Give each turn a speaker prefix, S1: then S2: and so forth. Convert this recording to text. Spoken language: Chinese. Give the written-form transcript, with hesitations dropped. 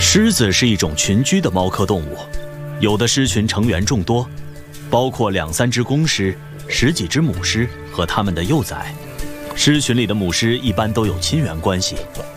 S1: 狮子是一种群居的猫科动物，有的狮群成员众多，包括2-3只公狮、10几只母狮和它们的幼崽。狮群里的母狮一般都有亲缘关系，